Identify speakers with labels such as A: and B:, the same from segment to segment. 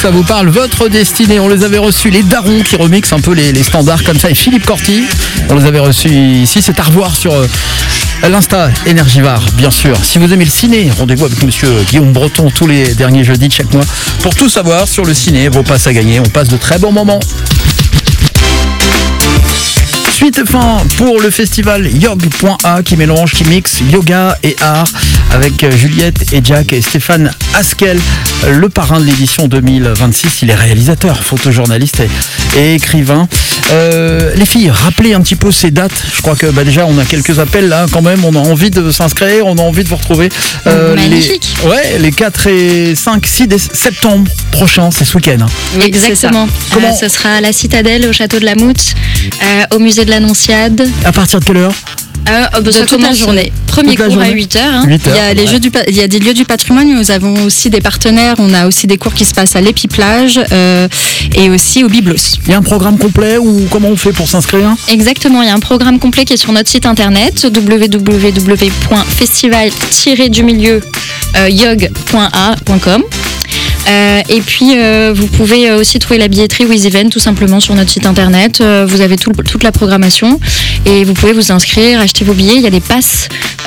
A: Ça vous parle, votre destinée. On les avait reçus, les darons qui remixent un peu les standards comme ça. Et Philippe Corti, on les avait reçus ici. C'est à revoir sur l'Insta Énergivore, bien sûr. Si vous aimez le ciné, rendez-vous avec monsieur Guillaume Breton tous les derniers jeudis de chaque mois pour tout savoir sur le ciné. Vos passes à gagner. On passe de très bons moments. Suite et fin pour le festival Yog.A qui mixe yoga et art avec Juliette et Jack et Stéphane Askel, le parrain de l'édition 2026. Il est réalisateur, photojournaliste et écrivain. Les filles, rappelez un petit peu ces dates. Je crois que déjà on a quelques appels là quand même. On a envie de s'inscrire, on a envie de vous retrouver.
B: Magnifique.
A: Les 4 et 5, 6 septembre prochains, c'est ce week-end. Hein.
B: Oui, exactement. Ce sera à la Citadelle, au Château de la Moute, au musée de l'Annonciade.
A: À partir de quelle heure?
B: Ça toute la journée. Premier cours à 8h. Hein.
C: 8 heures, il y a des lieux du patrimoine. Nous avons aussi des partenaires. On a aussi des cours qui se passent à l'Épiplage et aussi au Biblos.
A: Il y a un programme complet ou comment on fait pour s'inscrire?
B: Exactement, il y a un programme complet qui est sur notre site internet www.festival-yog.a.com. Et puis vous pouvez aussi trouver la billetterie WizEvent tout simplement sur notre site internet. Vous avez toute la programmation et vous pouvez vous inscrire, acheter vos billets. Il y a des passes,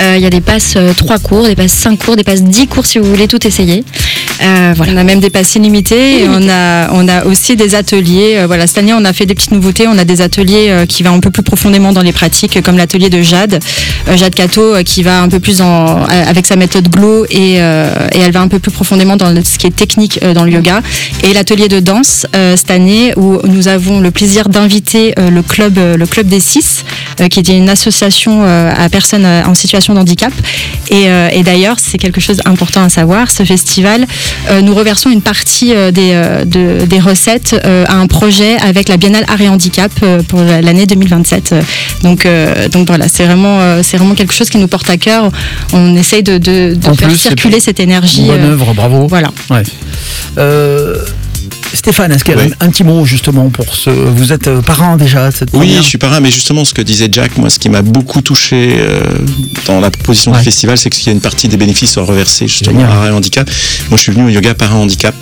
B: 3 cours, des passes 5 cours, des passes 10 cours si vous voulez tout essayer.
C: Voilà. On a même des passes illimités. Et on a aussi des ateliers. Cette année on a fait des petites nouveautés. On a des ateliers qui vont un peu plus profondément dans les pratiques, comme l'atelier de Jade Cato, qui va un peu plus avec sa méthode Glow et elle va un peu plus profondément dans ce qui est technique dans le yoga, et l'atelier de danse cette année où nous avons le plaisir d'inviter le club des 6 qui est une association à personnes en situation de handicap et d'ailleurs c'est quelque chose d'important à savoir, ce festival nous reversons une partie des recettes à un projet avec la Biennale Art et Handicap pour l'année 2027, donc voilà, c'est vraiment quelque chose qui nous porte à cœur. On essaye de faire circuler cette énergie.
A: Bonne œuvre, bravo.
C: Voilà.
A: Ouais. Stéphane, est-ce qu'il y a un petit mot justement pour ce... Vous êtes parrain déjà cette
D: Oui,
A: première...
D: je suis parrain, mais justement ce que disait Jack, moi ce qui m'a beaucoup touché dans la proposition du festival, c'est qu'il y a une partie des bénéfices soit reversée justement à handicap. Moi je suis venu au yoga para handicap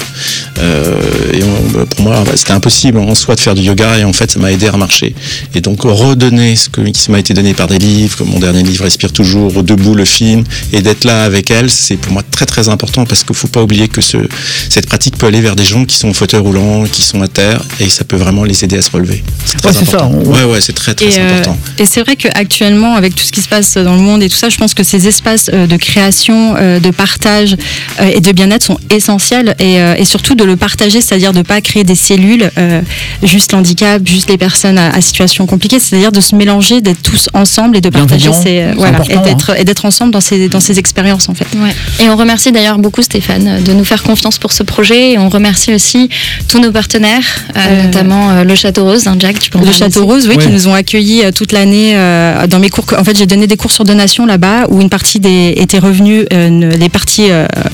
D: et pour moi c'était impossible en soi de faire du yoga et en fait ça m'a aidé à marcher. Et donc redonner ce qui m'a été donné par des livres, comme mon dernier livre Respire toujours, Debout le film, et d'être là avec elle, c'est pour moi très très important parce qu'il ne faut pas oublier que cette pratique peut aller vers des gens qui sont au fauteuil roulant, qui sont à terre, et ça peut vraiment les aider à se relever. C'est très important. C'est très très important.
C: Et c'est vrai qu'actuellement, avec tout ce qui se passe dans le monde et tout ça, je pense que ces espaces de création, de partage et de bien-être sont essentiels, et surtout de le partager, c'est-à-dire de ne pas créer des cellules, juste l'handicap, juste les personnes à situation compliquée, c'est-à-dire de se mélanger, d'être tous ensemble et de partager et d'être ensemble dans ces expériences en fait.
B: Ouais. Et on remercie d'ailleurs beaucoup Stéphane de nous faire confiance pour ce projet, et on remercie aussi tous nos partenaires, notamment le Château Rose, Jack, tu peux en parler.
C: Le Château Rose, qui nous ont accueillis toute l'année dans mes cours. En fait, j'ai donné des cours sur donation là-bas où une partie était revenue, une partie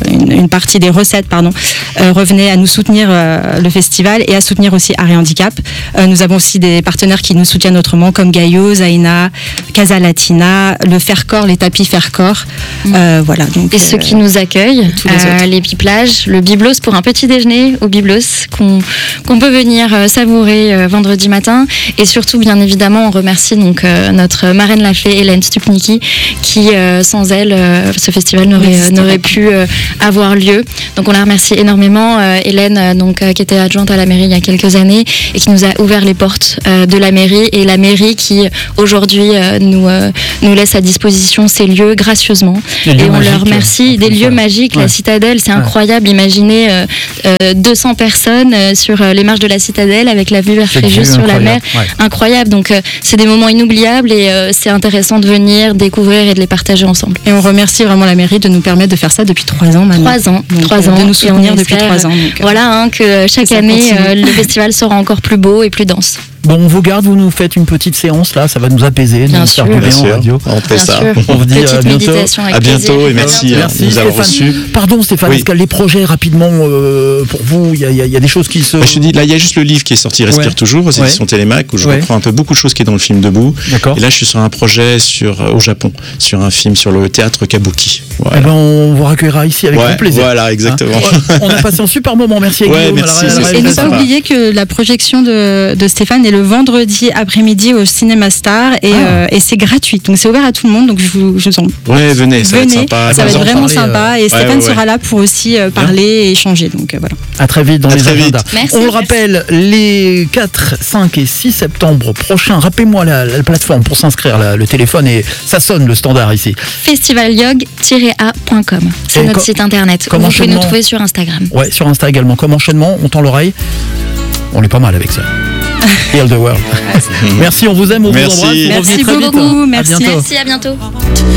C: des recettes, revenait à nous soutenir le festival et à soutenir aussi Art et Handicap. Nous avons aussi des partenaires qui nous soutiennent autrement, comme Gaio, Zaina, Casa Latina, le Faircore, les tapis Faircore. Voilà. Donc,
B: et ceux qui nous accueillent, l'Épiplage, le Biblos pour un petit déjeuner au Biblos qu'on peut venir savourer vendredi matin, et surtout bien évidemment on remercie donc notre marraine la fée Hélène Stupniki qui sans elle ce festival n'aurait pu avoir lieu, donc on la remercie énormément. Hélène qui était adjointe à la mairie il y a quelques années et qui nous a ouvert les portes de la mairie, et la mairie qui aujourd'hui nous laisse à disposition ces lieux gracieusement, et on leur remercie. Des lieux magiques, la Citadelle, c'est incroyable. Imaginez 200 personnes sur les marches de la Citadelle avec la vue vers Fréjus sur la mer, incroyable. Donc c'est des moments inoubliables, et c'est intéressant de venir découvrir et de les partager ensemble.
C: Et on remercie vraiment la mairie de nous permettre de faire ça depuis 3 ans maintenant.
B: 3 ans,
C: de nous soutenir depuis 3 ans.
B: Voilà, que chaque année le festival sera encore plus beau et plus dense.
A: Bon, on vous garde, vous nous faites une petite séance là, ça va nous apaiser,
B: Bien
A: nous
B: sûr.
A: faire du bien en
D: Bien
A: radio.
D: On fait ça.
A: On vous dit
B: Petite
A: à bientôt.
B: méditation avec
D: À bientôt
B: plaisir.
D: et merci,
A: Merci,
D: de nous avoir
A: Stéphane.
D: reçus.
A: Pardon Stéphane,
D: Oui.
A: est-ce que les projets rapidement pour vous, il y a des choses qui se...
D: Je te dis, là, il y a juste le livre qui est sorti, Respire
A: Ouais.
D: toujours, aux éditions
A: Ouais.
D: Télémac, où je
A: Ouais.
D: reprends un peu beaucoup de choses qui est dans le film Debout.
A: D'accord.
D: Et là, je suis sur un projet au Japon, sur un film sur le théâtre kabuki. Voilà.
A: Eh ben, on vous accueillera ici avec grand plaisir.
D: Voilà, exactement.
A: Hein. On a passé un super moment, merci à
D: Ouais,
A: Guillaume.
D: merci,
A: à la
D: c'est
C: Et ne
A: réalisation.
C: pas oublier que la projection de Stéphane est le vendredi après-midi au Cinéma Star et c'est gratuit. Donc c'est ouvert à tout le monde. Donc je vous en
D: Ouais, venez, ça va être
C: venez,
D: sympa.
C: ça va être
A: en
C: vraiment
A: parler,
C: sympa. Et Stéphane
D: ouais.
C: sera là pour aussi parler et échanger. Donc voilà.
A: À très vite dans
D: À
A: les
D: très vite.
A: agendas.
B: Merci.
A: On le rappelle, les 4, 5 et 6 septembre prochains, rappelez-moi la plateforme pour s'inscrire, le téléphone, et ça sonne le standard ici.
B: Festivalyog-a.com. C'est
A: Et
B: notre site internet.
A: comme
B: Vous pouvez
A: enchaînement-
B: nous trouver sur Instagram.
A: Ouais, sur Insta également. Comme enchaînement, on tend l'oreille. On est pas mal avec ça. Heal the world. Merci, on vous aime, on
D: Merci.
A: vous embrasse. Vous
C: Merci
A: revenez très vite.
C: beaucoup,
A: À
C: merci.
A: bientôt.
B: Merci, à bientôt.